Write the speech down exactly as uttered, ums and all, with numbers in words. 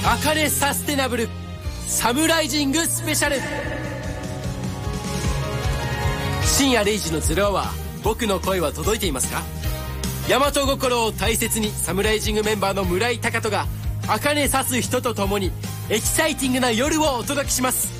茜サステナブルサムライジングスペシャル。深夜れいじのゼロアワー、僕の声は届いていますか？大和心を大切に、サムライジングメンバーの村井貴人が茜さす人と共にエキサイティングな夜をお届けします。